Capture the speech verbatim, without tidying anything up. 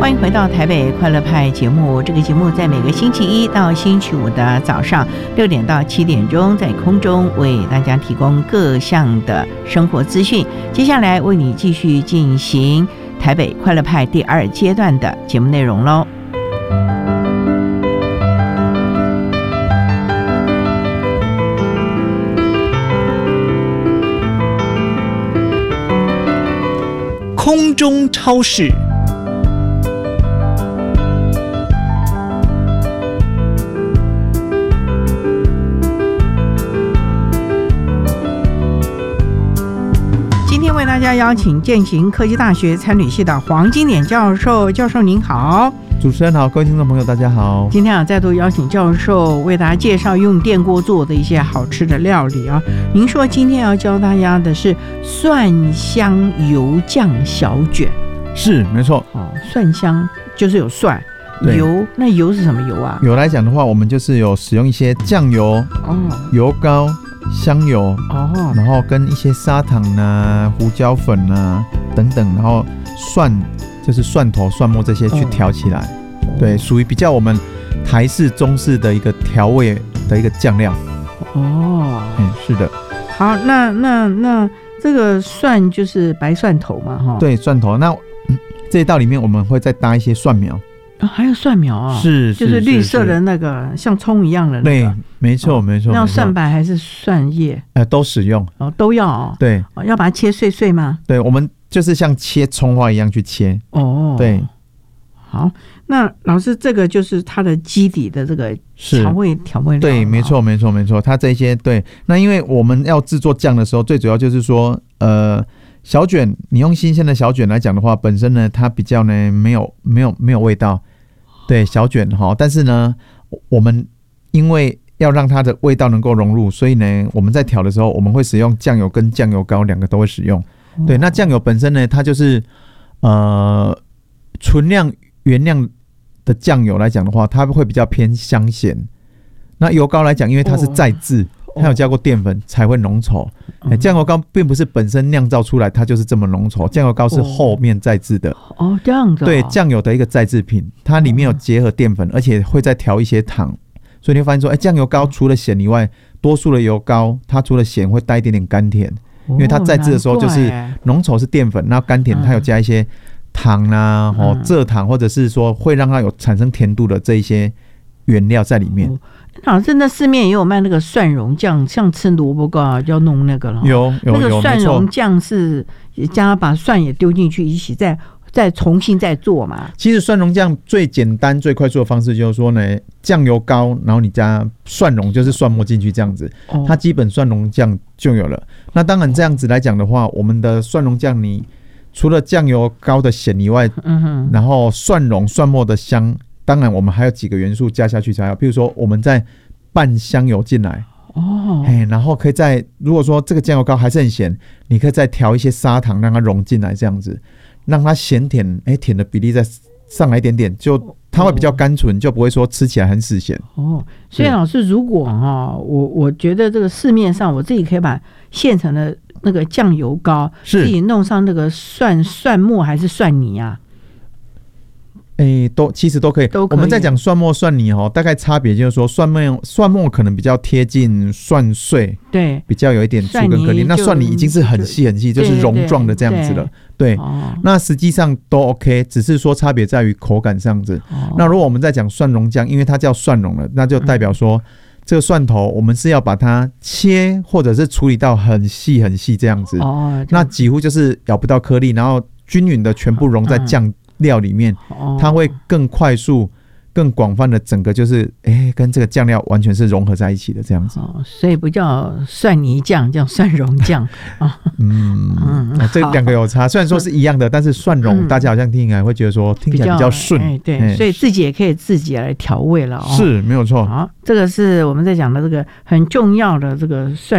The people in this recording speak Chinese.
欢迎回到台北快乐派节目。这个节目在每个星期一到星期五的早上六点到七点钟，在空中为大家提供各项的生活资讯。接下来为你继续进行台北快乐派第二阶段的节目内容喽。 空中超市， 今天为大家邀请健行科技大学餐旅系的黄金典教授。教授您好。 主持人好，各位听众朋友大家好。 今天啊，再度邀请教授为大家介绍用电锅做的一些好吃的料理啊。您说今天要教大家的是蒜香油酱小卷。 是，没错。 哦，蒜香就是有蒜，油那油是什么油啊？ 油来讲的话，我们就是有使用一些酱油、哦、油膏、香油，哦，然后跟一些砂糖啊、胡椒粉啊等等，然后蒜。就是蒜头、蒜末这些去调起来，哦、对，属于比较我们台式、中式的一个调味的一个酱料。哦，嗯，是的。 好，那那那这个蒜就是白蒜头嘛，哈。 对，蒜头。那、嗯、这一道里面我们会再搭一些蒜苗。 啊、还有蒜苗啊、哦？ 是， 就是绿色的那个，像葱一样的那个。 对，没错，没错。 那要蒜白还是蒜叶？ 呃，都使用。 哦，都要哦。 对、 哦，要把它切碎碎吗？ 对，我们。就是像切葱花一样去切哦，对， 好，那老师这个就是它的基底的这个调味调味料， 对，没错没错没错，它这些对，那因为我们要制作酱的时候，最主要就是说，呃，小卷，你用新鲜的小卷来讲的话，本身呢它比较呢没有没有没有味道，对，小卷哈，但是呢，我们因为要让它的味道能够融入，所以呢，我们在调的时候，我们会使用酱油跟酱油膏两个都会使用。对，那酱油本身呢，它就是呃纯量原量的酱油来讲的话，它会比较偏香咸。那油膏来讲，因为它是再制，它有加过淀粉才会浓稠。欸、酱油膏并不是本身酿造出来它就是这么浓稠，酱油膏是后面再制的。 哦，这样子、哦。 对，酱油的一个再制品，它里面有结合淀粉，而且会再调一些糖，所以你会发现说，哎、欸，酱油膏除了咸以外，多数的油膏它除了咸会带一点点甘甜。因为它在制的时候就是浓稠是淀粉，然后甘甜它有加一些糖啊、哦蔗糖，或者是说会让它有产生甜度的这一些原料在里面。 好像那市面也有卖那个蒜蓉酱，像吃萝卜糕啊要弄那个了。 有有有， 那个蒜蓉酱是加把蒜也丢进去一起再再重新再做嘛。 其实蒜蓉酱最简单最快速的方式就是说呢，酱油膏，然后你加蒜蓉，就是蒜末进去这样子，哦、它基本蒜蓉酱就有了。那当然这样子来讲的话，我们的蒜蓉酱你除了酱油膏的咸以外，嗯、然后蒜蓉蒜末的香，当然我们还有几个元素加下去才好，比如说我们再拌香油进来。哦，然后可以再如果说这个酱油膏还是很咸，你可以再调一些砂糖让它融进来，这样子让它咸甜，哎，甜的比例再上来一点点，就它会比较甘纯，就不会说吃起来很死咸。 哦，所以老师，如果哈、哦，我我觉得这个市面上我自己可以把现成的那个酱油膏自己弄上那个蒜蒜末还是蒜泥啊？ 欸、都其实都可以。都可以。我们在讲蒜末蒜泥哦，大概差别就是说蒜末蒜末可能比较贴近蒜碎， 对， 比较有一点粗跟颗粒。那蒜泥已经是很细很细，就是蓉状的这样子了。对，对对哦、那实际上都 OK， 只是说差别在于口感上子。哦、那如果我们在讲蒜蓉酱，因为它叫蒜蓉了，那就代表说、嗯、这个蒜头我们是要把它切或者是处理到很细很细这样子。哦，那几乎就是咬不到颗粒，然后均匀的全部融在酱。嗯料里面，它会更快速、更广泛的整个就是，哎、欸，跟这个酱料完全是融合在一起的这样子。 哦，所以不叫蒜泥酱，叫蒜蓉酱。啊、 嗯，嗯哦、这两个有差，虽然说是一样的，但是蒜蓉、嗯、大家好像听起来会觉得说听起来比较顺。 哎、欸，对、欸，所以自己也可以自己来调味了哦。 是，没有错。 好，这个是我们在讲的这个很重要的这个蒜。